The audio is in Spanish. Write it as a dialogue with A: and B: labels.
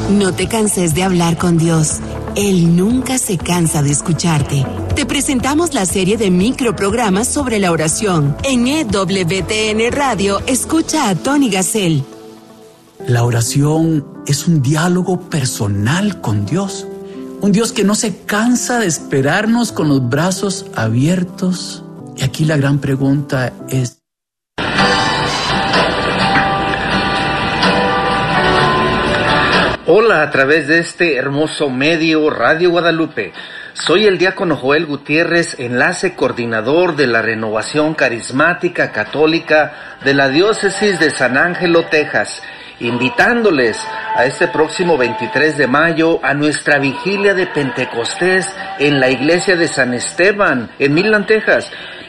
A: No te canses de hablar con Dios. Él nunca se cansa de escucharte. Te presentamos la serie de microprogramas sobre la oración. En EWTN Radio, escucha a Tony Gassel.
B: La oración es un diálogo personal con Dios. Un Dios que no se cansa de esperarnos con los brazos abiertos. Y aquí la gran pregunta es:
C: hola, a través de este hermoso medio Radio Guadalupe. Soy el diácono Joel Gutiérrez, enlace coordinador de la Renovación Carismática Católica de la Diócesis de San Ángelo, Texas, invitándoles a este próximo 23 de mayo a nuestra vigilia de Pentecostés en la iglesia de San Esteban, en Midland, Texas.